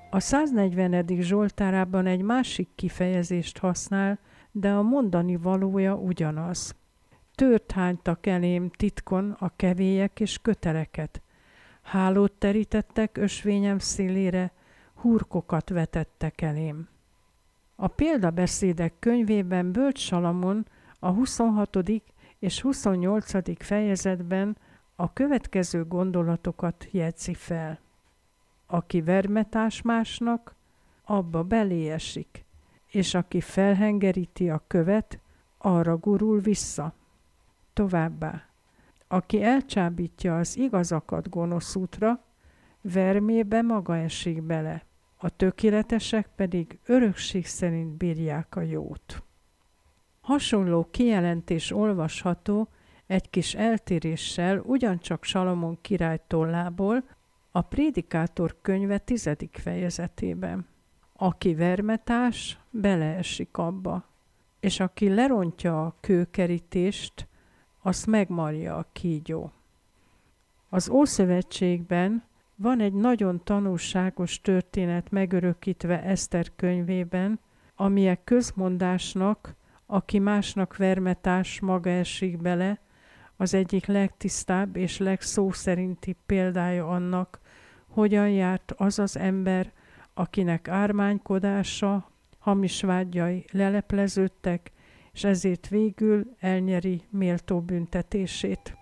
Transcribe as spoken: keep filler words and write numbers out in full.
A száznegyvenedik Zsoltárában egy másik kifejezést használ, de a mondani valója ugyanaz. Tört hánytak elém titkon a kevélyek és köteleket. Hálót terítettek ösvényem szélére, hurkokat vetettek elém. A példabeszédek könyvében Bölcs Salamon a huszonhatodik és huszonnyolcadik fejezetben a következő gondolatokat jegyzi fel. Aki vermetás másnak, abba beléesik, és aki felhengeríti a követ, arra gurul vissza. Továbbá, aki elcsábítja az igazakat gonosz útra, vermébe maga esik bele, a tökéletesek pedig örökség szerint bírják a jót. Hasonló kijelentés olvasható egy kis eltéréssel ugyancsak Salamon király tollából a Prédikátor könyve tizedik fejezetében. Aki vermetás, beleesik abba, és aki lerontja a kőkerítést, azt megmarja a kígyó. Az Ószövetségben van egy nagyon tanulságos történet megörökítve Eszter könyvében, amilyen közmondásnak, aki másnak vermetás, maga esik bele, az egyik legtisztább és legszó szerinti példája annak, hogyan járt az az ember, akinek ármánykodása, hamis vágyai lelepleződtek, és ezért végül elnyeri méltó büntetését.